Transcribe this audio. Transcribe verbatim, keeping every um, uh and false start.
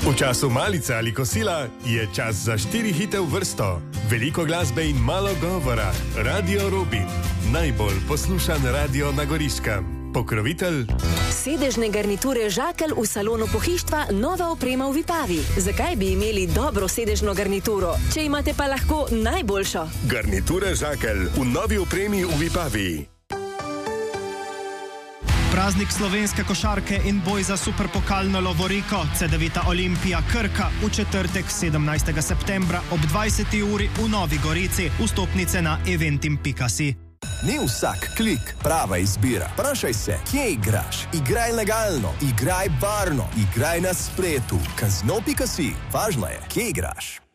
V času malice ali kosila je čas za štiri hite v vrsto. Veliko glasbe in malo govora. Radio Robin. Najbolj poslušan radio na Goriškem. Pokrovitelj. Sedežne garniture Žakelj v salonu pohištva, nova oprema v Vipavi. Zakaj bi imeli dobro sedežno garnituro, če imate pa lahko najboljšo? Garniture Žakelj v novi opremi v Vipavi. Praznik slovenske košarke in boj za superpokalno lovoriko Cedevita Olimpija Krka v četrtek sedemnajstega septembra ob dvajseti uri v Novi Gorici. Vstopnice na eventim pika si. Ni vsak klik prava izbira. Vprašaj se, kje igraš? Igraj legalno, igraj varno, igraj na spletu. Casino pika si. Važno je, kje igraš.